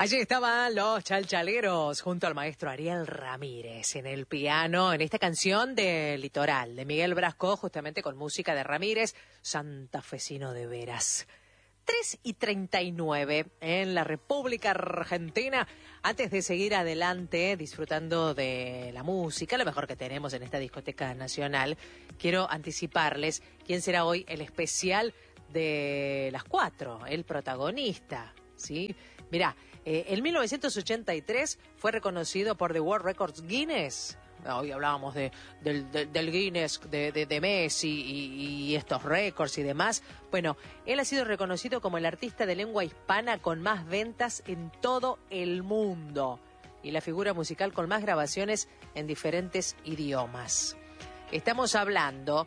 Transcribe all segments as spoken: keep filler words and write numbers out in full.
Allí estaban los Chalchaleros junto al maestro Ariel Ramírez en el piano, en esta canción de Litoral, de Miguel Brasco, justamente con música de Ramírez, santafesino de veras. tres y treinta y nueve en la República Argentina. Antes de seguir adelante disfrutando de la música, lo mejor que tenemos en esta discoteca nacional, quiero anticiparles quién será hoy el especial de las cuatro, el protagonista, ¿sí? Mirá, eh, en mil novecientos ochenta y tres fue reconocido por The World Records Guinness. Hoy hablábamos de, del, del, del Guinness, de, de, de Messi y, y estos récords y demás. Bueno, él ha sido reconocido como el artista de lengua hispana con más ventas en todo el mundo y la figura musical con más grabaciones en diferentes idiomas. Estamos hablando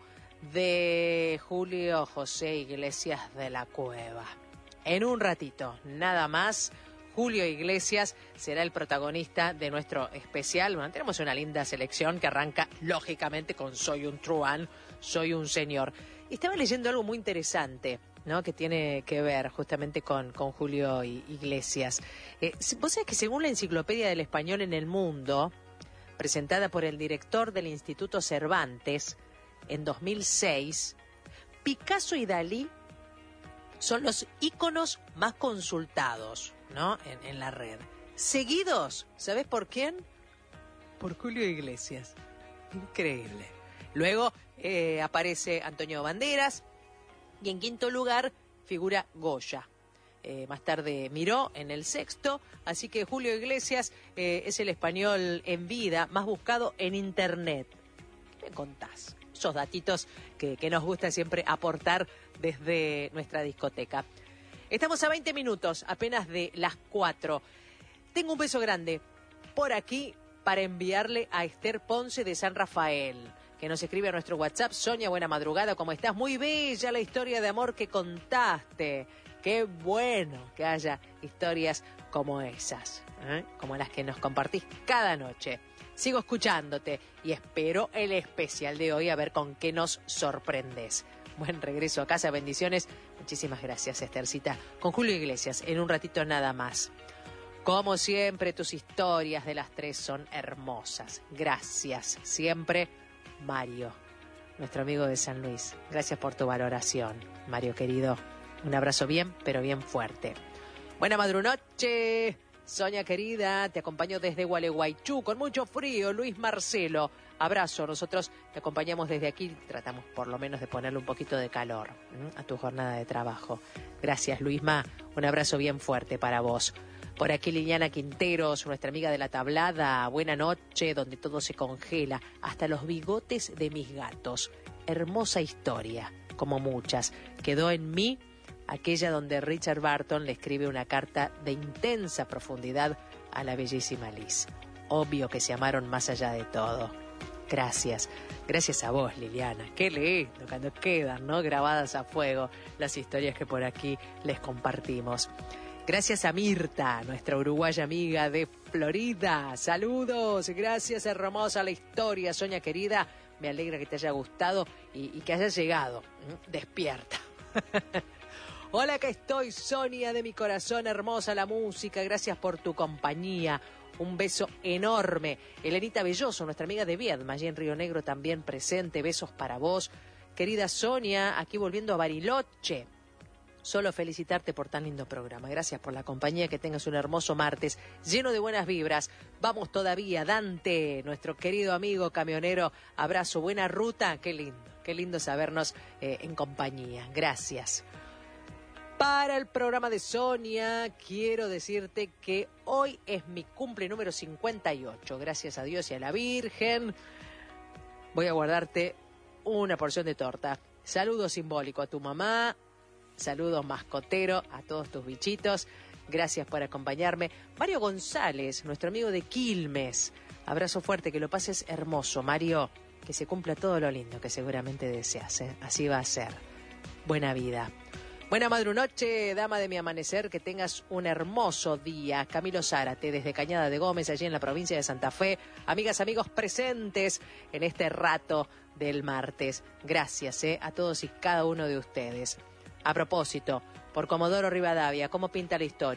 de Julio José Iglesias de la Cueva. En un ratito, nada más, Julio Iglesias será el protagonista de nuestro especial. Bueno, tenemos una linda selección que arranca, lógicamente, con Soy un truán, soy un señor. Y estaba leyendo algo muy interesante, ¿no?, que tiene que ver justamente con, con Julio Iglesias. Eh, Vos sabés que según la Enciclopedia del Español en el Mundo, presentada por el director del Instituto Cervantes en dos mil seis, Picasso y Dalí son los íconos más consultados, ¿no?, en, en la red. Seguidos, ¿sabés por quién? Por Julio Iglesias. Increíble. Luego eh, aparece Antonio Banderas y en quinto lugar figura Goya. Eh, más tarde Miró en el sexto, así que Julio Iglesias eh, es el español en vida más buscado en internet. ¿Qué me contás? Esos datitos que, que nos gusta siempre aportar desde nuestra discoteca. Estamos a veinte minutos, apenas de las cuatro. Tengo un beso grande por aquí para enviarle a Esther Ponce de San Rafael, que nos escribe a nuestro WhatsApp. Sonia, buena madrugada, ¿cómo estás? Muy bella la historia de amor que contaste. Qué bueno que haya historias como esas, ¿eh? Como las que nos compartís cada noche. Sigo escuchándote y espero el especial de hoy a ver con qué nos sorprendes. Buen regreso a casa, bendiciones. Muchísimas gracias, Esthercita. Con Julio Iglesias, en un ratito nada más. Como siempre, tus historias de las tres son hermosas. Gracias. Siempre, Mario, nuestro amigo de San Luis. Gracias por tu valoración, Mario querido. Un abrazo bien, pero bien fuerte. Buena madrunoche. Sonia querida, te acompaño desde Gualeguaychú, con mucho frío. Luis Marcelo, abrazo. Nosotros te acompañamos desde aquí, tratamos por lo menos de ponerle un poquito de calor ¿eh? a tu jornada de trabajo. Gracias, Luisma, un abrazo bien fuerte para vos. Por aquí Liliana Quinteros, nuestra amiga de la tablada. Buena noche, donde todo se congela, hasta los bigotes de mis gatos. Hermosa historia, como muchas. Quedó en mí aquella donde Richard Burton le escribe una carta de intensa profundidad a la bellísima Liz. Obvio que se amaron más allá de todo. Gracias, gracias a vos, Liliana. Qué lindo cuando quedan, ¿no?, grabadas a fuego las historias que por aquí les compartimos. Gracias a Mirta, nuestra uruguaya amiga de Florida. Saludos, gracias, hermosa la historia, Sonia querida. Me alegra que te haya gustado y, y que hayas llegado ¿eh? despierta. Hola, que estoy, Sonia de mi corazón, hermosa la música, gracias por tu compañía, un beso enorme. Elenita Belloso, nuestra amiga de Viedma, allí en Río Negro también presente, besos para vos. Querida Sonia, aquí volviendo a Bariloche, solo felicitarte por tan lindo programa, gracias por la compañía, que tengas un hermoso martes lleno de buenas vibras. Vamos todavía, Dante, nuestro querido amigo camionero, abrazo, buena ruta, qué lindo, qué lindo sabernos eh, en compañía, gracias. Para el programa de Sonia, quiero decirte que hoy es mi cumple número cincuenta y ocho. Gracias a Dios y a la Virgen. Voy a guardarte una porción de torta. Saludo simbólico a tu mamá. Saludos mascotero a todos tus bichitos. Gracias por acompañarme. Mario González, nuestro amigo de Quilmes. Abrazo fuerte, que lo pases hermoso, Mario. Que se cumpla todo lo lindo que seguramente deseas, ¿eh? Así va a ser. Buena vida. Buena madrunoche, dama de mi amanecer, que tengas un hermoso día. Camilo Zárate, desde Cañada de Gómez, allí en la provincia de Santa Fe. Amigas, amigos presentes en este rato del martes. Gracias eh, a todos y cada uno de ustedes. A propósito, por Comodoro Rivadavia, ¿cómo pinta la historia?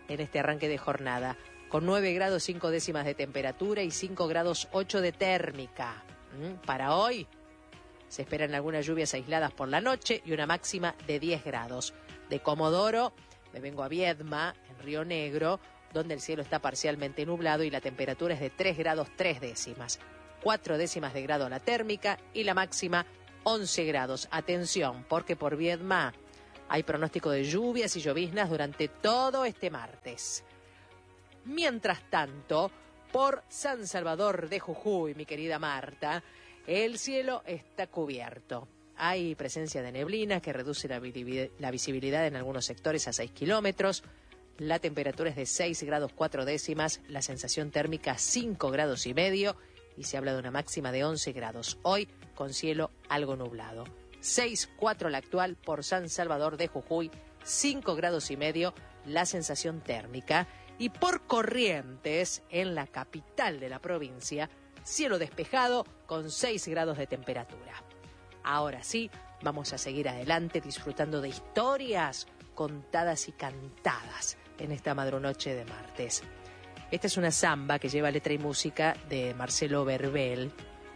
en este arranque de jornada, con nueve grados cinco décimas de temperatura y cinco grados ocho de térmica. ¿Mm? Para hoy se esperan algunas lluvias aisladas por la noche y una máxima de diez grados. De Comodoro me vengo a Viedma, en Río Negro, donde el cielo está parcialmente nublado y la temperatura es de tres grados tres décimas. cuatro décimas de grado la térmica y la máxima once grados. Atención, porque por Viedma hay pronóstico de lluvias y lloviznas durante todo este martes. Mientras tanto, por San Salvador de Jujuy, mi querida Marta, el cielo está cubierto. Hay presencia de neblina que reduce la, la visibilidad en algunos sectores a seis kilómetros. La temperatura es de seis grados cuatro décimas, la sensación térmica cinco grados y medio y se habla de una máxima de once grados. Hoy con cielo algo nublado. seis cuatro la actual por San Salvador de Jujuy, cinco grados y medio la sensación térmica. Y por Corrientes, en la capital de la provincia, cielo despejado con seis grados de temperatura. Ahora sí, vamos a seguir adelante disfrutando de historias contadas y cantadas en esta madrunoche de martes. Esta es una samba que lleva letra y música de Marcelo Verbel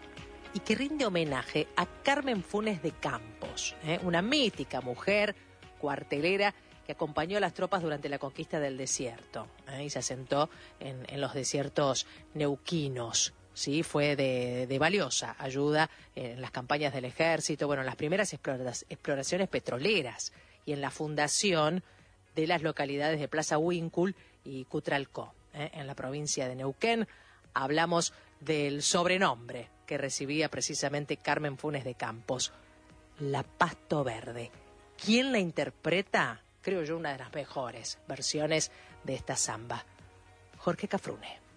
y que rinde homenaje a Carmen Funes de Campos, ¿eh? una mítica mujer cuartelera que acompañó a las tropas durante la conquista del desierto, ¿eh? y se asentó en, en los desiertos neuquinos. Sí, fue de, de valiosa ayuda en las campañas del ejército, bueno, en las primeras exploras, exploraciones petroleras y en la fundación de las localidades de Plaza Huíncul y Cutralcó, ¿eh? en la provincia de Neuquén. Hablamos del sobrenombre que recibía precisamente Carmen Funes de Campos, la Pasto Verde. ¿Quién la interpreta? Creo yo una de las mejores versiones de esta samba, Jorge Cafrune.